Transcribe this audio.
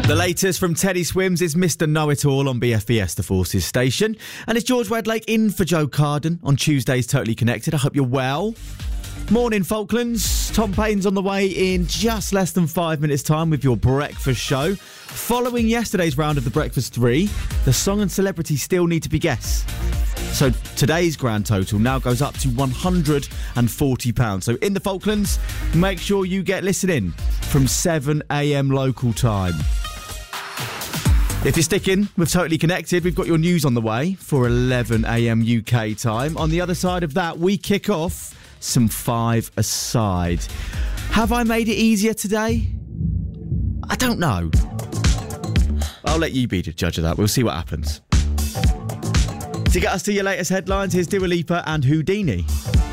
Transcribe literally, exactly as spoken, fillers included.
The latest from Teddy Swims is Mister Know-It-All on B F B S, the Forces station. And it's George Wedlake in for Joe Carden on Tuesday's Totally Connected. I hope you're well. Morning, Falklands. Tom Payne's on the way in just less than five minutes' time with your breakfast show. Following yesterday's round of the Breakfast Three, the song and celebrity still need to be guessed. So today's grand total now goes up to one hundred forty pounds. So in the Falklands, make sure you get listening from seven a.m. local time. If you're sticking with Totally Connected, we've got your news on the way for eleven a.m. U K time. On the other side of that, we kick off some Five Aside. Have I made it easier today? I don't know. I'll let you be the judge of that. We'll see what happens. To get us to your latest headlines, here's Dua Lipa and Houdini.